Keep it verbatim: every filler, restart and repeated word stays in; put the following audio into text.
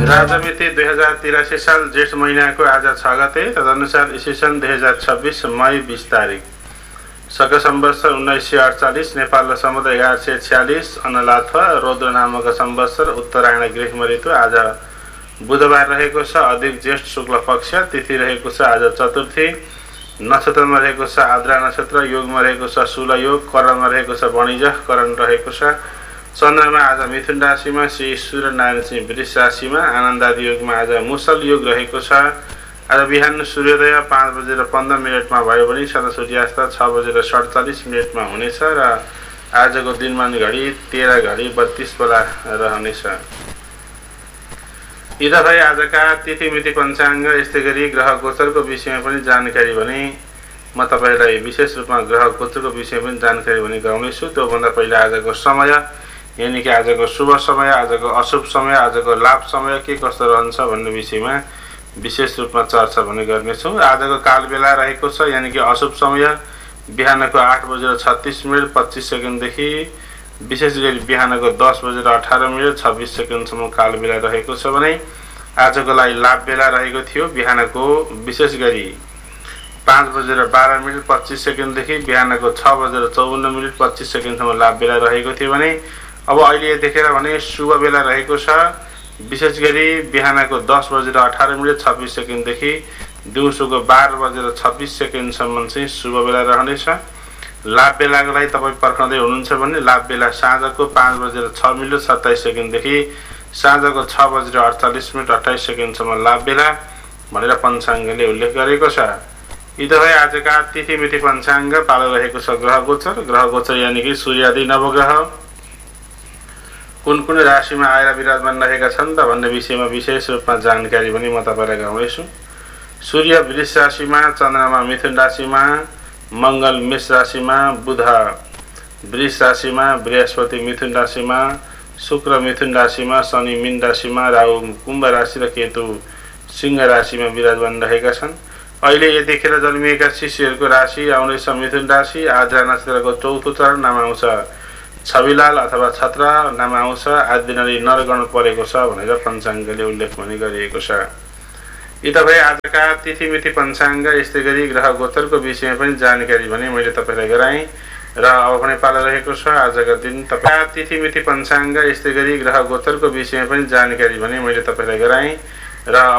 राजमिति दुई हजार तिरासी साल जेठ महीनाको आज छ गते, तदनुसार ईस्वी सन् दुई हजार छब्बिस मई बीस तारिक, शक संवत्सर उन्नाइस सय अडचालीस, नेपाल सम्वत एघार सय छ्यालिस, अनलाथवा रौद्र नामक संवत्सर उत्तरायण ग्रीष्म ऋतु आज बुधबार रहेको छ। अधिक ज्येष्ठ शुक्ल पक्ष, तिथि रहेको छ आज चतुर्थी, नक्षत्रमा रहेको छ आद्रा नक्षत्र, योगमा रहेको छ शूल योग, करणमा रहेको छ वणिजह करण रहेको छ। चन्द्रमा आज मिथुन राशिमा, श्री सूर्य नारायण सिंह वृष राशिमा, आनन्दादि योगमा आज मुसल योग रहेको छ। आज बिहान सूर्योदय पाँच बजेर पन्ध्र मिनटमा भयो भने सदा सूर्यास्त छ बजेर सडचालिस मिनटमा हुनेछ र आजको दिनमान घडी तेह्र घडी बत्तीस बेला रहनेछ। यी त भए आजका तिथि मिति पञ्चाङ्ग। यस्तै गरी ग्रह गोचरको विषयमा पनि जानकारी भने म तपाईँलाई विशेष रूपमा ग्रह गोचरको विषयमा पनि जानकारी भने गराउनेछु। त्योभन्दा पहिला आजको समय यानि कि आजको शुभ समय, आजको अशुभ समय, आजको लाभ समय के कस्तो रहन्छ भन्ने विषयमा विशेष रूपमा चर्चा भने गर्नेछौँ। आजको काल बेला रहेको छ यानि कि अशुभ समय बिहानको आठ बजेर छत्तीस मिनट पच्चिस सेकेन्डदेखि विशेष गरी बिहानको दस बजेर अठार मिनट छब्बिस सेकेन्डसम्म काल बेला रहेको छ भने आजको लागि लाभ बेला रहेको थियो बिहानको विशेष गरी पाँच बजेर बाह्र मिनट पच्चिस सेकेन्डदेखि बिहानको छ बजेर चौवन्न मिनट पच्चिस सेकेन्डसम्म लाभ बेला रहेको थियो भने अब अहिले देखेर भने शुभ बेला रहेको छ विशेष गरी बिहानको दस बजेर अठार मिनट छब्बिस सेकेन्डदेखि दिउँसोको बाह्र बजेर छब्बिस सेकेन्डसम्म चाहिँ शुभ बेला रहनेछ। लाभ बेलाको लागि तपाईँ पर्खाउँदै हुनुहुन्छ भने लाभ बेला साँझको पाँच बजेर छ मिनट सत्ताइस सेकेन्डदेखि साँझको छ बजेर अडचालिस मिनट अट्ठाइस सेकेन्डसम्म लाभ बेला भनेर पञ्चाङ्गले उल्लेख गरेको छ। यी त भए आजका तिथि मिति पञ्चाङ्ग। पालो रहेको छ ग्रह गोचर। ग्रह गोचर यानि कि सूर्य आदि नवग्रह कुन कुन राशिमा आएर विराजमान रहेका छन् त भन्ने विषयमा विशेष रूपमा जानकारी पनि म तपाईँलाई गराउनेछु। सूर्य वृष राशिमा, चन्द्रमा मिथुन राशिमा, मङ्गल मेष राशिमा, बुध वृष राशिमा, बृहस्पति मिथुन राशिमा, शुक्र मिथुन राशिमा, शनि मीन राशिमा, राहु कुम्भ राशि र केतु सिंह राशिमा विराजमान रहेका छन्। अहिले यतिखेर जन्मिएका शिशुहरूको राशि आउनेछ मिथुन राशि। आद्रा नक्षत्रको चौथो चरण नाम आउँछ छविलाल अथवा छत्र नाम आउँछ। आज दिनले नरगण परेको छ भनेर पञ्चाङ्गले उल्लेख पनि गरिएको छ। यी त भए आजका तिथि मिति पञ्चाङ्ग। यस्तै गरी ग्रह गोचरको विषयमा पनि जानकारी भने मैले तपाईँलाई गराएँ र अब पनि पालो रहेको छ आजका दिन तपाईँ तिथि मिति पञ्चाङ्ग। यस्तै गरी ग्रह गोचरको विषयमा पनि जानकारी भने मैले तपाईँलाई गराएँ र